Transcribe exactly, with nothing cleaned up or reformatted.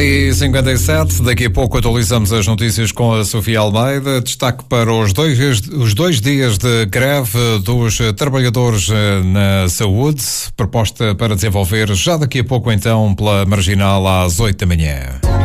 sete e cinquenta e sete, daqui a pouco atualizamos as notícias com a Sofia Almeida. Destaque para os dois, os dois dias de greve dos trabalhadores na saúde, proposta para desenvolver já daqui a pouco então pela Marginal às oito da manhã.